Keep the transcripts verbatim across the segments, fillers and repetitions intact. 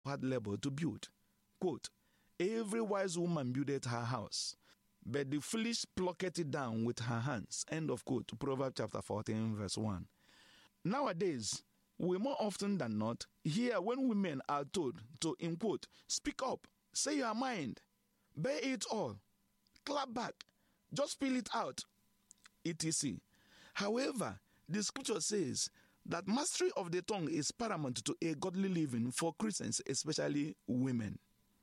hard labor to build. Quote, every wise woman buildeth her house, but the foolish plucketh it down with her hands. End of quote. Proverbs chapter fourteen, verse one. Nowadays, we more often than not hear when women are told to, in quote, speak up, say your mind, bear it all, clap back, just spill it out, et cetera. However, the scripture says that mastery of the tongue is paramount to a godly living for Christians, especially women.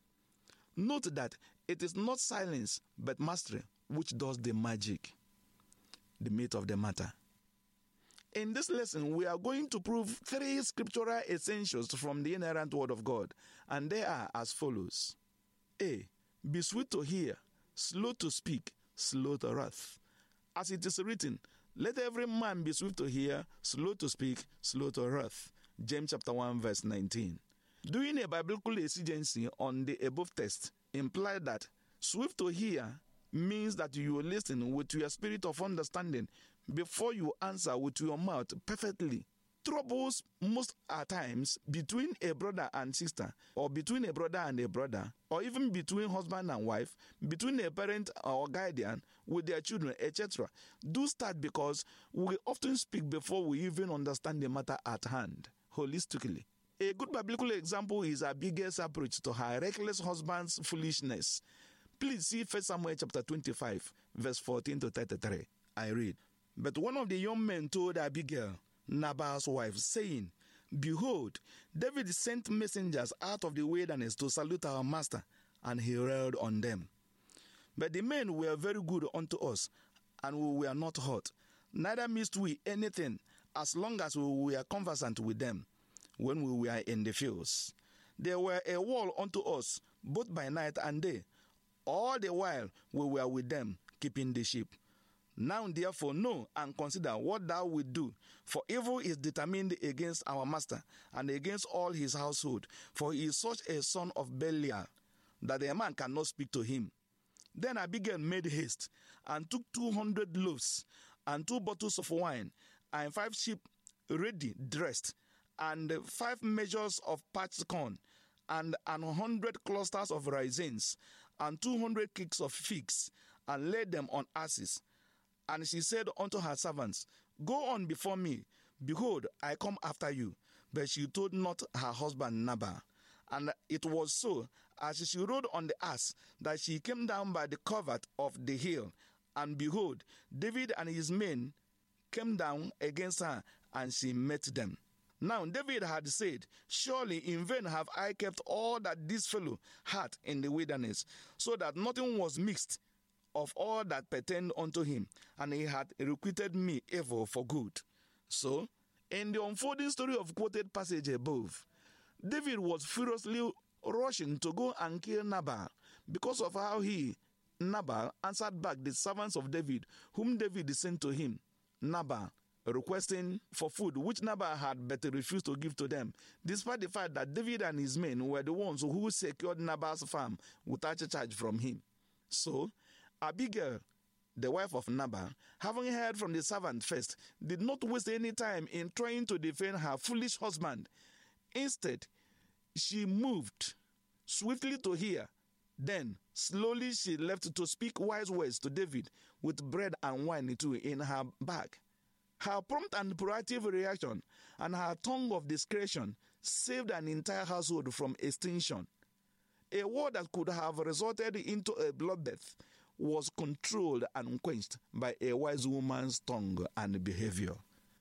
Note that it is not silence but mastery which does the magic. The meat of the matter. In this lesson, we are going to prove three scriptural essentials from the inerrant word of God, and they are as follows. A. Be sweet to hear, slow to speak, slow to wrath. As it is written, let every man be swift to hear, slow to speak, slow to wrath. James chapter one, verse nineteen. Doing a biblical exegesis on the above text implies that swift to hear means that you listen with your spirit of understanding before you answer with your mouth perfectly. Troubles most at times between a brother and sister, or between a brother and a brother, or even between husband and wife, between a parent or guardian with their children, et cetera, do start because we often speak before we even understand the matter at hand, holistically. A good biblical example is Abigail's approach to her reckless husband's foolishness. Please see First Samuel chapter twenty-five, verse fourteen to thirty-three. I read, But one of the young men told Abigail, Nabal's wife, saying, Behold, David sent messengers out of the wilderness to salute our master, and he railed on them. But the men were very good unto us, and we were not hurt. Neither missed we anything, as long as we were conversant with them, when we were in the fields. They were a wall unto us, both by night and day, all the while we were with them, keeping the sheep. Now therefore know and consider what thou wilt do, for evil is determined against our master, and against all his household, for he is such a son of Belial, that a man cannot speak to him. Then Abigail made haste, and took two hundred loaves, and two bottles of wine, and five sheep ready dressed, and five measures of parched corn, and an hundred clusters of raisins, and two hundred cakes of figs, and laid them on asses. And she said unto her servants, Go on before me, behold, I come after you. But she told not her husband Nabal. And it was so, as she rode on the ass, that she came down by the covert of the hill. And behold, David and his men came down against her, and she met them. Now David had said, Surely in vain have I kept all that this fellow had in the wilderness, so that nothing was mixed of all that pertained unto him, and he had requited me evil for good. So, in the unfolding story of quoted passage above, David was furiously rushing to go and kill Nabal because of how he, Nabal, answered back the servants of David, whom David sent to him, Nabal, requesting for food, which Nabal had better refused to give to them, despite the fact that David and his men were the ones who secured Nabal's farm without a charge from him. So, Abigail, the wife of Nabal, having heard from the servant first, did not waste any time in trying to defend her foolish husband. Instead, she moved swiftly to hear. Then, slowly she left to speak wise words to David with bread and wine too in her bag. Her prompt and proactive reaction and her tongue of discretion saved an entire household from extinction. A war that could have resulted into a bloodbath was controlled and quenched by a wise woman's tongue and behavior.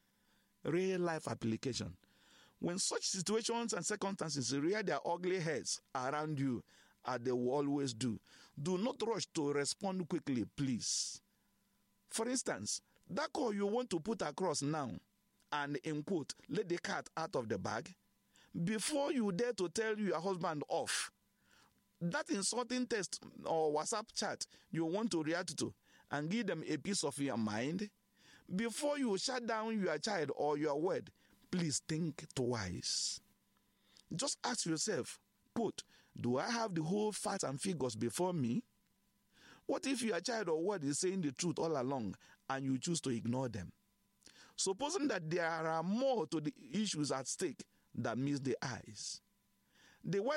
Real life application. When such situations and circumstances rear their ugly heads around you, as they will always do, do not rush to respond quickly, please. For instance, that call you want to put across now, and in quote, let the cat out of the bag, before you dare to tell your husband off, that insulting text or WhatsApp chat you want to react to and give them a piece of your mind, before you shut down your child or your word, please think twice. Just ask yourself, quote, do I have the whole facts and figures before me? What if your child or word is saying the truth all along and you choose to ignore them? Supposing that there are more to the issues at stake that meets the eyes. The